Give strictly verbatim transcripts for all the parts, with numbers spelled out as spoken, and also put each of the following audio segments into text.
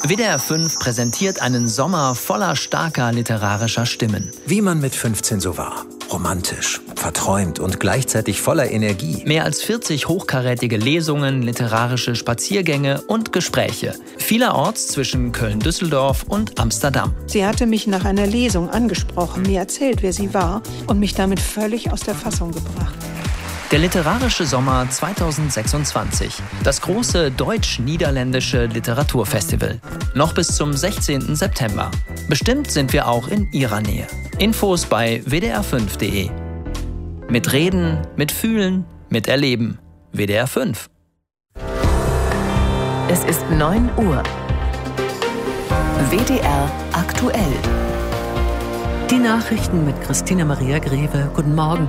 W D R fünf präsentiert einen Sommer voller starker literarischer Stimmen. Wie man mit fünfzehn so war. Romantisch, verträumt und gleichzeitig voller Energie. Mehr als vierzig hochkarätige Lesungen, literarische Spaziergänge und Gespräche. Vielerorts zwischen Köln-Düsseldorf und Amsterdam. Sie hatte mich nach einer Lesung angesprochen, mir erzählt, wer sie war und mich damit völlig aus der Fassung gebracht. Der literarische Sommer zweitausendsechsundzwanzig. Das große deutsch-niederländische Literaturfestival. Noch bis zum sechzehnten September. Bestimmt sind wir auch in Ihrer Nähe. Infos bei w d r fünf punkt d e. Mit Reden, mit Fühlen, mit Erleben. W D R fünf. Es ist neun Uhr. W D R aktuell. Die Nachrichten mit Christina Maria Greve. Guten Morgen.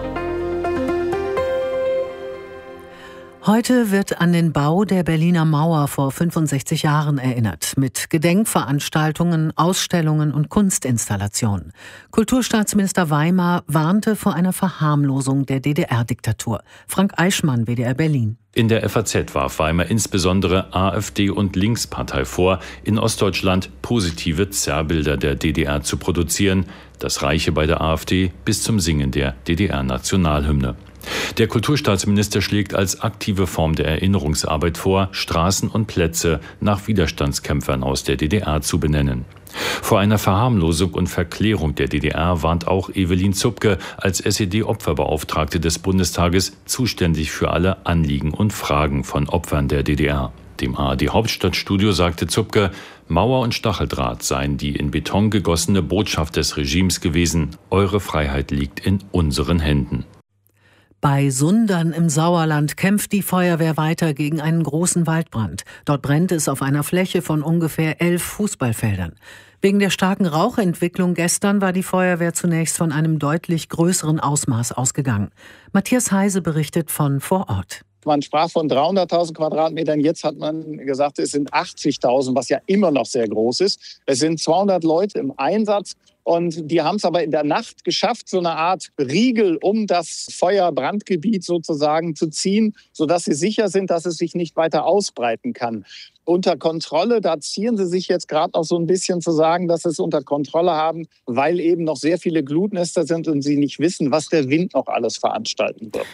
Heute wird an den Bau der Berliner Mauer vor fünfundsechzig Jahren erinnert, mit Gedenkveranstaltungen, Ausstellungen und Kunstinstallationen. Kulturstaatsminister Weimar warnte vor einer Verharmlosung der D D R-Diktatur. Frank Eichmann, W D R Berlin. In der F A Z warf Weimar insbesondere AfD und Linkspartei vor, in Ostdeutschland positive Zerrbilder der D D R zu produzieren. Das reiche bei der AfD bis zum Singen der D D R-Nationalhymne. Der Kulturstaatsminister schlägt als aktive Form der Erinnerungsarbeit vor, Straßen und Plätze nach Widerstandskämpfern aus der D D R zu benennen. Vor einer Verharmlosung und Verklärung der D D R warnt auch Evelyn Zupke als S E D-Opferbeauftragte des Bundestages, zuständig für alle Anliegen und Fragen von Opfern der D D R. Dem A R D-Hauptstadtstudio sagte Zupke, Mauer und Stacheldraht seien die in Beton gegossene Botschaft des Regimes gewesen. Eure Freiheit liegt in unseren Händen. Bei Sundern im Sauerland kämpft die Feuerwehr weiter gegen einen großen Waldbrand. Dort brennt es auf einer Fläche von ungefähr elf Fußballfeldern. Wegen der starken Rauchentwicklung gestern war die Feuerwehr zunächst von einem deutlich größeren Ausmaß ausgegangen. Matthias Heise berichtet von vor Ort. Man sprach von dreihunderttausend Quadratmetern, jetzt hat man gesagt, es sind achtzigtausend, was ja immer noch sehr groß ist. Es sind zweihundert Leute im Einsatz und die haben es aber in der Nacht geschafft, so eine Art Riegel um das Feuerbrandgebiet sozusagen zu ziehen, sodass sie sicher sind, dass es sich nicht weiter ausbreiten kann. Unter Kontrolle, da ziehen sie sich jetzt gerade noch so ein bisschen zu sagen, dass sie es unter Kontrolle haben, weil eben noch sehr viele Glutnester sind und sie nicht wissen, was der Wind noch alles veranstalten wird.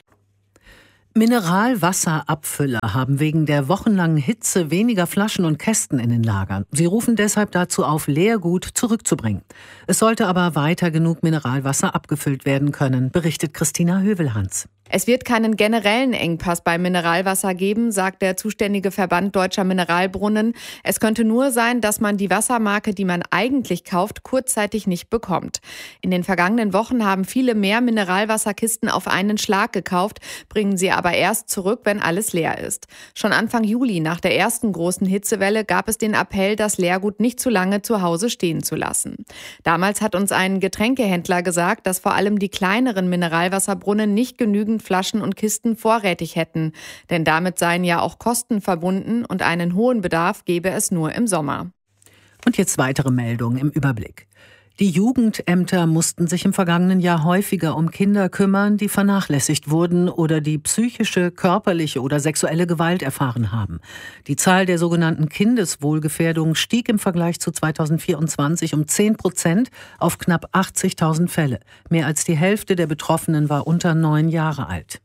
Mineralwasserabfüller haben wegen der wochenlangen Hitze weniger Flaschen und Kästen in den Lagern. Sie rufen deshalb dazu auf, Leergut zurückzubringen. Es sollte aber weiter genug Mineralwasser abgefüllt werden können, berichtet Christina Hövelhans. Es wird keinen generellen Engpass beim Mineralwasser geben, sagt der zuständige Verband Deutscher Mineralbrunnen. Es könnte nur sein, dass man die Wassermarke, die man eigentlich kauft, kurzzeitig nicht bekommt. In den vergangenen Wochen haben viele mehr Mineralwasserkisten auf einen Schlag gekauft, bringen sie aber erst zurück, wenn alles leer ist. Schon Anfang Juli, nach der ersten großen Hitzewelle, gab es den Appell, das Leergut nicht zu lange zu Hause stehen zu lassen. Damals hat uns ein Getränkehändler gesagt, dass vor allem die kleineren Mineralwasserbrunnen nicht genügend Flaschen und Kisten vorrätig hätten. Denn damit seien ja auch Kosten verbunden und einen hohen Bedarf gäbe es nur im Sommer. Und jetzt weitere Meldungen im Überblick. Die Jugendämter mussten sich im vergangenen Jahr häufiger um Kinder kümmern, die vernachlässigt wurden oder die psychische, körperliche oder sexuelle Gewalt erfahren haben. Die Zahl der sogenannten Kindeswohlgefährdung stieg im Vergleich zu zweitausendvierundzwanzig um zehn Prozent auf knapp achtzigtausend Fälle. Mehr als die Hälfte der Betroffenen war unter neun Jahre alt.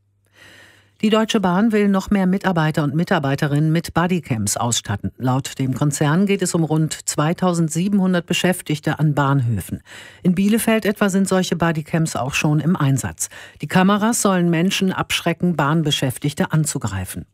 Die Deutsche Bahn will noch mehr Mitarbeiter und Mitarbeiterinnen mit Bodycams ausstatten. Laut dem Konzern geht es um rund zweitausendsiebenhundert Beschäftigte an Bahnhöfen. In Bielefeld etwa sind solche Bodycams auch schon im Einsatz. Die Kameras sollen Menschen abschrecken, Bahnbeschäftigte anzugreifen.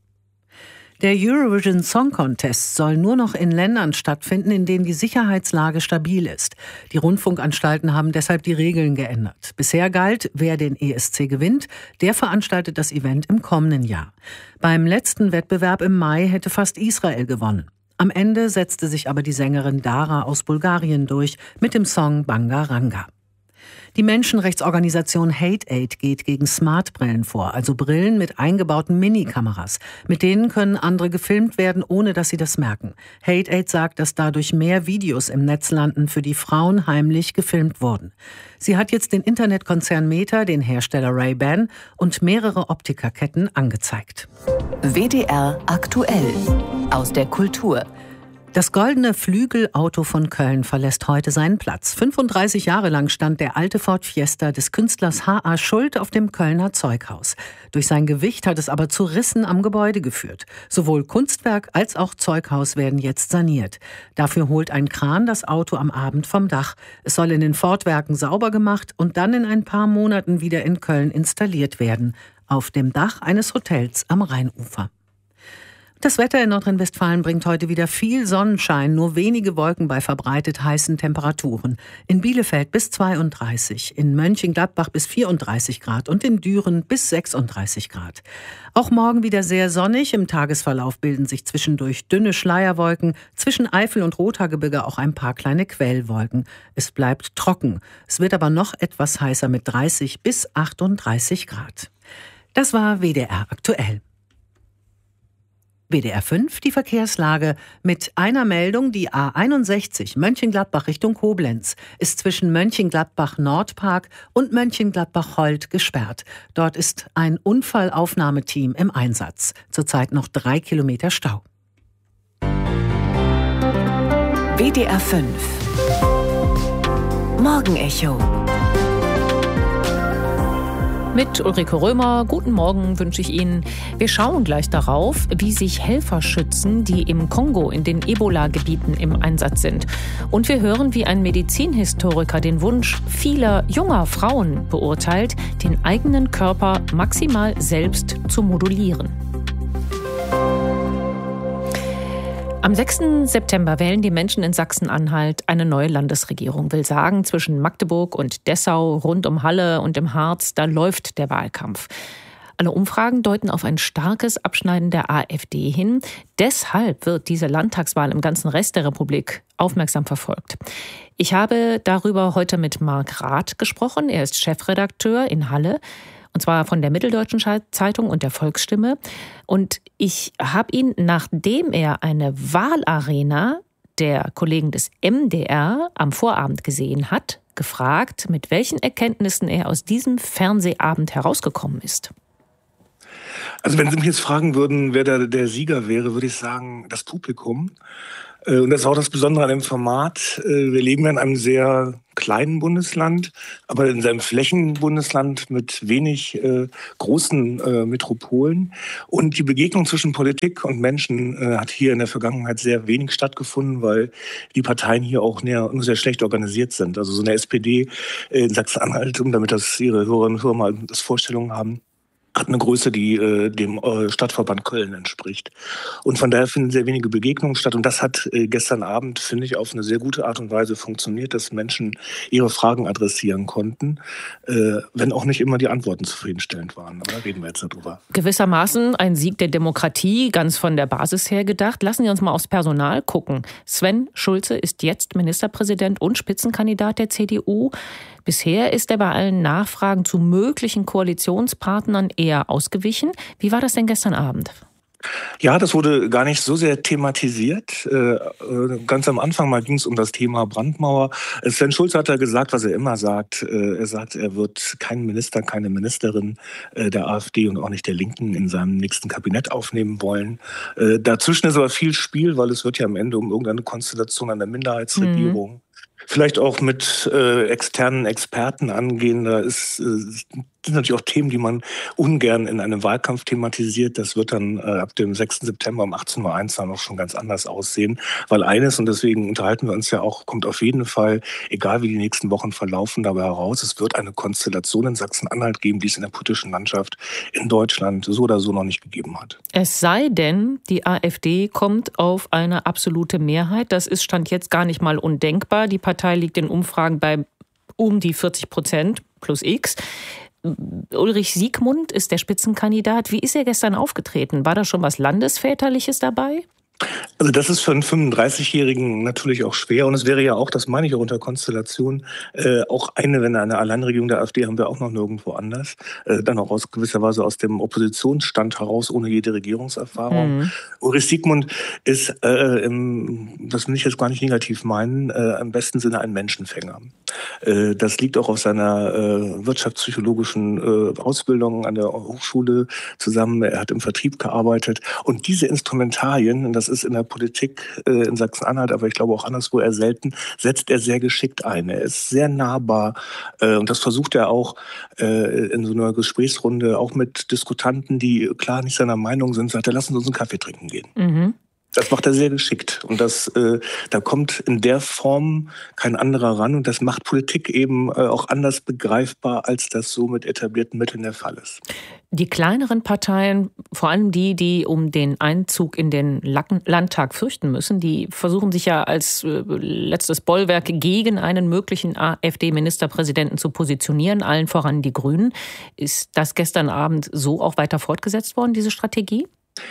Der Eurovision Song Contest soll nur noch in Ländern stattfinden, in denen die Sicherheitslage stabil ist. Die Rundfunkanstalten haben deshalb die Regeln geändert. Bisher galt, wer den E S C gewinnt, der veranstaltet das Event im kommenden Jahr. Beim letzten Wettbewerb im Mai hätte fast Israel gewonnen. Am Ende setzte sich aber die Sängerin Dara aus Bulgarien durch mit dem Song Banga Ranga. Die Menschenrechtsorganisation Hate Aid geht gegen Smartbrillen vor, also Brillen mit eingebauten Minikameras. Mit denen können andere gefilmt werden, ohne dass sie das merken. Hate Aid sagt, dass dadurch mehr Videos im Netz landen, für die Frauen heimlich gefilmt wurden. Sie hat jetzt den Internetkonzern Meta, den Hersteller Ray-Ban und mehrere Optikerketten angezeigt. W D R aktuell aus der Kultur. Das goldene Flügelauto von Köln verlässt heute seinen Platz. fünfunddreißig Jahre lang stand der alte Ford Fiesta des Künstlers H A. Schult auf dem Kölner Zeughaus. Durch sein Gewicht hat es aber zu Rissen am Gebäude geführt. Sowohl Kunstwerk als auch Zeughaus werden jetzt saniert. Dafür holt ein Kran das Auto am Abend vom Dach. Es soll in den Ford-Werken sauber gemacht und dann in ein paar Monaten wieder in Köln installiert werden. Auf dem Dach eines Hotels am Rheinufer. Das Wetter in Nordrhein-Westfalen bringt heute wieder viel Sonnenschein, nur wenige Wolken bei verbreitet heißen Temperaturen. In Bielefeld bis zweiunddreißig, in Mönchengladbach bis vierunddreißig Grad und in Düren bis sechsunddreißig Grad. Auch morgen wieder sehr sonnig. Im Tagesverlauf bilden sich zwischendurch dünne Schleierwolken, zwischen Eifel und Rothaargebirge auch ein paar kleine Quellwolken. Es bleibt trocken. Es wird aber noch etwas heißer mit dreißig bis achtunddreißig Grad. Das war W D R aktuell. W D R fünf, die Verkehrslage mit einer Meldung. Die A einundsechzig Mönchengladbach Richtung Koblenz ist zwischen Mönchengladbach-Nordpark und Mönchengladbach-Holt gesperrt. Dort ist ein Unfallaufnahmeteam im Einsatz. Zurzeit noch drei Kilometer Stau. W D R fünf Morgenecho. Mit Ulrike Römer, guten Morgen wünsche ich Ihnen. Wir schauen gleich darauf, wie sich Helfer schützen, die im Kongo in den Ebola-Gebieten im Einsatz sind. Und wir hören, wie ein Medizinhistoriker den Wunsch vieler junger Frauen beurteilt, den eigenen Körper maximal selbst zu modulieren. Am sechsten September wählen die Menschen in Sachsen-Anhalt eine neue Landesregierung. Will sagen, zwischen Magdeburg und Dessau, rund um Halle und im Harz, da läuft der Wahlkampf. Alle Umfragen deuten auf ein starkes Abschneiden der AfD hin. Deshalb wird diese Landtagswahl im ganzen Rest der Republik aufmerksam verfolgt. Ich habe darüber heute mit Marc Rath gesprochen. Er ist Chefredakteur in Halle. Und zwar von der Mitteldeutschen Zeitung und der Volksstimme. Und ich habe ihn, nachdem er eine Wahlarena der Kollegen des M D R am Vorabend gesehen hat, gefragt, mit welchen Erkenntnissen er aus diesem Fernsehabend herausgekommen ist. Also wenn Sie mich jetzt fragen würden, wer da der Sieger wäre, würde ich sagen, das Publikum. Und das ist auch das Besondere an dem Format. Wir leben ja in einem sehr kleinen Bundesland, aber in seinem Flächenbundesland mit wenig äh, großen äh, Metropolen. Und die Begegnung zwischen Politik und Menschen äh, hat hier in der Vergangenheit sehr wenig stattgefunden, weil die Parteien hier auch näher, nur sehr schlecht organisiert sind. Also so eine S P D in Sachsen-Anhalt, um damit das ihre Hörerinnen und Hörer mal das Vorstellungen haben, hat eine Größe, die äh, dem äh, Stadtverband Köln entspricht. Und von daher finden sehr wenige Begegnungen statt. Und das hat äh, gestern Abend, finde ich, auf eine sehr gute Art und Weise funktioniert, dass Menschen ihre Fragen adressieren konnten, äh, wenn auch nicht immer die Antworten zufriedenstellend waren. Aber da reden wir jetzt darüber. Gewissermaßen ein Sieg der Demokratie, ganz von der Basis her gedacht. Lassen Sie uns mal aufs Personal gucken. Sven Schulze ist jetzt Ministerpräsident und Spitzenkandidat der C D U. Bisher ist er bei allen Nachfragen zu möglichen Koalitionspartnern eher ausgewichen. Wie war das denn gestern Abend? Ja, das wurde gar nicht so sehr thematisiert. Ganz am Anfang mal ging es um das Thema Brandmauer. Sven Schulze hat ja gesagt, was er immer sagt. Er sagt, er wird keinen Minister, keine Ministerin der AfD und auch nicht der Linken in seinem nächsten Kabinett aufnehmen wollen. Dazwischen ist aber viel Spiel, weil es wird ja am Ende um irgendeine Konstellation einer Minderheitsregierung. Mhm. Vielleicht auch mit äh, externen Experten angehen. Da ist, äh, sind natürlich auch Themen, die man ungern in einem Wahlkampf thematisiert. Das wird dann äh, ab dem sechsten September um achtzehn Uhr eins dann auch schon ganz anders aussehen. Weil eines, und deswegen unterhalten wir uns ja auch, kommt auf jeden Fall, egal wie die nächsten Wochen verlaufen, dabei heraus, es wird eine Konstellation in Sachsen-Anhalt geben, die es in der politischen Landschaft in Deutschland so oder so noch nicht gegeben hat. Es sei denn, die AfD kommt auf eine absolute Mehrheit. Das ist Stand jetzt gar nicht mal undenkbar. Die Partei liegt in Umfragen bei um die vierzig Prozent plus X. Ulrich Siegmund ist der Spitzenkandidat. Wie ist er gestern aufgetreten? War da schon was Landesväterliches dabei? Also das ist für einen fünfunddreißigjährigen natürlich auch schwer. Und es wäre ja auch, das meine ich auch unter Konstellation, äh, auch eine, wenn eine Alleinregierung der AfD haben wir auch noch nirgendwo anders, äh, dann auch aus gewisser Weise aus dem Oppositionsstand heraus, ohne jede Regierungserfahrung. Mhm. Ulrich Siegmund ist, äh, im, das will ich jetzt gar nicht negativ meinen, äh, im besten Sinne ein Menschenfänger. Äh, das liegt auch auf seiner äh, wirtschaftspsychologischen äh, Ausbildung an der Hochschule zusammen. Er hat im Vertrieb gearbeitet. Und diese Instrumentarien, das ist in der Politik äh, in Sachsen-Anhalt, aber ich glaube auch anderswo eher selten, setzt er sehr geschickt ein. Er ist sehr nahbar äh, und das versucht er auch äh, in so einer Gesprächsrunde, auch mit Diskutanten, die klar nicht seiner Meinung sind, sagt er, lassen Sie uns einen Kaffee trinken gehen. Mhm. Das macht er sehr geschickt und das, äh, da kommt in der Form kein anderer ran und das macht Politik eben äh, auch anders begreifbar, als das so mit etablierten Mitteln der Fall ist. Die kleineren Parteien, vor allem die, die um den Einzug in den Landtag fürchten müssen, die versuchen sich ja als äh, letztes Bollwerk gegen einen möglichen AfD-Ministerpräsidenten zu positionieren, allen voran die Grünen. Ist das gestern Abend so auch weiter fortgesetzt worden, diese Strategie?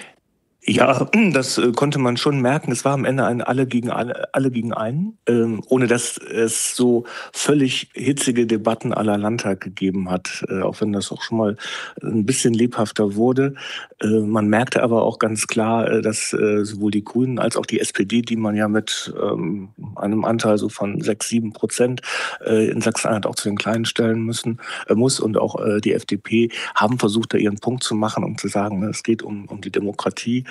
Ja, das äh, konnte man schon merken. Es war am Ende ein Alle gegen alle, alle gegen einen, ähm, ohne dass es so völlig hitzige Debatten à la Landtag gegeben hat, äh, auch wenn das auch schon mal ein bisschen lebhafter wurde. Äh, man merkte aber auch ganz klar, äh, dass äh, sowohl die Grünen als auch die S P D, die man ja mit ähm, einem Anteil so von sechs, sieben Prozent äh, in Sachsen-Anhalt auch zu den Kleinen stellen müssen, äh, muss und auch äh, die F D P haben versucht, da ihren Punkt zu machen, um zu sagen, ne, es geht um, um die Demokratie.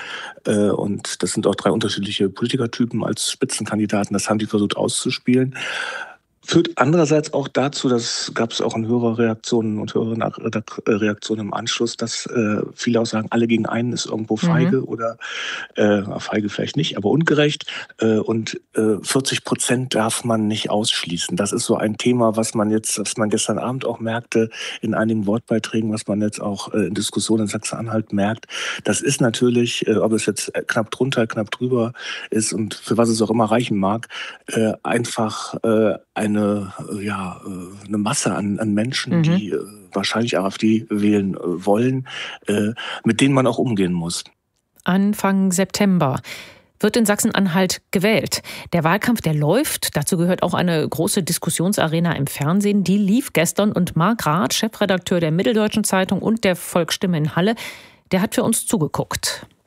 Und das sind auch drei unterschiedliche Politikertypen als Spitzenkandidaten. Das haben die versucht auszuspielen. Führt andererseits auch dazu, das gab es auch in Hörerreaktionen und Hörerreaktionen im Anschluss, dass äh, viele auch sagen, alle gegen einen ist irgendwo feige mhm. oder äh, feige vielleicht nicht, aber ungerecht. Äh, und äh, vierzig Prozent darf man nicht ausschließen. Das ist so ein Thema, was man jetzt, was man gestern Abend auch merkte in einigen Wortbeiträgen, was man jetzt auch äh, in Diskussionen in Sachsen-Anhalt merkt. Das ist natürlich, äh, ob es jetzt knapp drunter, knapp drüber ist und für was es auch immer reichen mag, äh, einfach äh, eine Eine, ja, eine Masse an, an Menschen, mhm. die äh, wahrscheinlich AfD wählen äh, wollen, äh, mit denen man auch umgehen muss. Anfang September wird in Sachsen-Anhalt gewählt. Der Wahlkampf, der läuft. Dazu gehört auch eine große Diskussionsarena im Fernsehen. Die lief gestern und Marc Rath, Chefredakteur der Mitteldeutschen Zeitung und der Volksstimme in Halle, der hat für uns zugeguckt.